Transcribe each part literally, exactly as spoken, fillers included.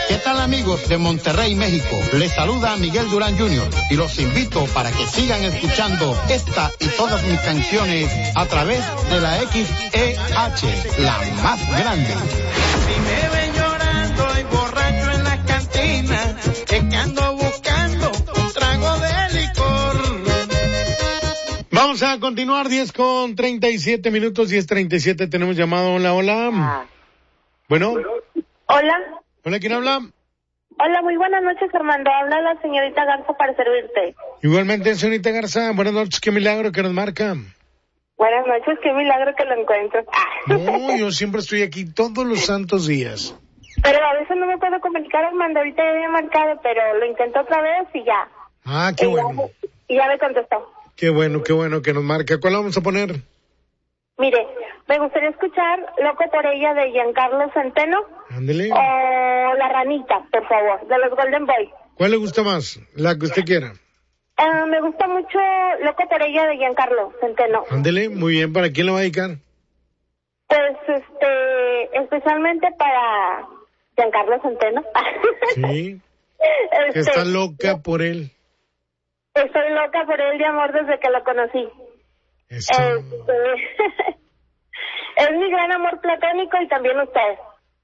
¿Qué tal, amigos de Monterrey, México? Les saluda Miguel Durán junior y los invito para que sigan escuchando esta y todas mis canciones a través de la X E H, la más grande. Si me ven llorando y borracho en la cantina, es que ando buscando un trago de licor. Vamos a continuar, diez con treinta y siete minutos, diez treinta y siete, tenemos llamado. Hola, hola. Ah. Bueno. Hola. Hola, ¿quién habla? Hola, muy buenas noches, Armando. Habla la señorita Garza para servirte. Igualmente, señorita Garza, buenas noches, qué milagro que nos marca. Buenas noches, qué milagro que lo encuentro. No, yo siempre estoy aquí todos los santos días. Pero a veces no me puedo comunicar, Armando. Ahorita ya había marcado, pero lo intenté otra vez y ya. Ah, qué y bueno. Ya, y ya me contestó. Qué bueno, qué bueno que nos marca. ¿Cuál vamos a poner? Mire, me gustaría escuchar Loco por ella de Giancarlo Centeno. Ándele. O La Ranita, por favor, de los Golden Boys. ¿Cuál le gusta más? La que usted quiera. Uh, me gusta mucho Loco por ella de Giancarlo Centeno. Ándele, muy bien. ¿Para quién lo va a dedicar? Pues, este, especialmente para Giancarlo Centeno. Sí. Este, que está loca por él. Estoy loca por él de amor desde que lo conocí. Eso. Este, es mi gran amor platónico y también usted.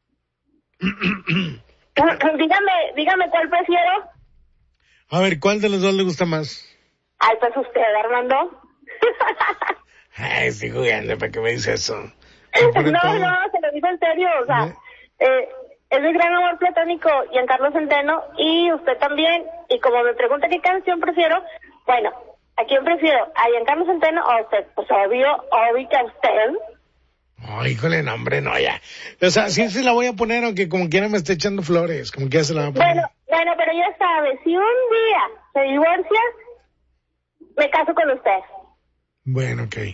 dígame, dígame cuál prefiero. A ver, ¿cuál de los dos le gusta más? Ay, pues usted, Armando. Ay, estoy jugando, ¿para qué me dice eso? No, no, se lo digo en serio, o sea, ¿Eh? Eh, es mi gran amor platónico, Giancarlo Centeno, y usted también, y como me pregunta qué canción prefiero, bueno, ¿a quién prefiero? ¿A Giancarlo Centeno o a usted? Pues obvio, obvio que a usted. Oh, híjole, no, hombre, no, ya. O sea, sí se la voy a poner, aunque como quiera me esté echando flores, como quiera se la va a poner. Bueno, bueno, pero ya sabe, si un día se divorcia, me caso con usted. Bueno, ok.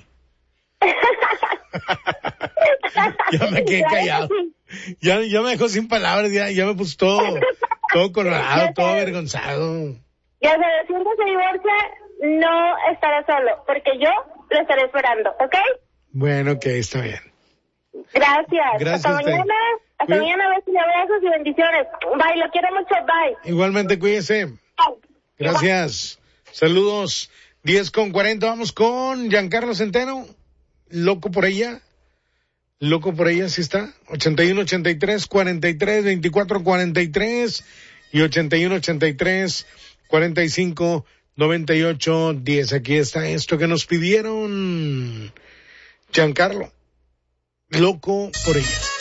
Ya me quedé callado. Ya, ya me dejó sin palabras, ya, ya me puso todo, todo colorado, todo avergonzado. Ya sabes, si un día se divorcia, no estará solo, porque yo lo estaré esperando, ¿ok? Bueno, ok, está bien. Gracias. Gracias Hasta a usted. mañana. Hasta Cuí- mañana, besos y abrazos y bendiciones. Bye, lo quiero mucho, bye. Igualmente, cuídese. Bye. Gracias. Saludos. diez con cuarenta, vamos con Giancarlo Centeno. Loco por ella. Loco por ella, ¿sí está? ochenta y uno, ochenta y tres, cuarenta y tres, veinticuatro, cuarenta y tres y ochenta y uno, ochenta y tres, cuarenta y cinco, noventa y ocho, diez. Aquí está esto que nos pidieron. Giancarlo. Loco por ella.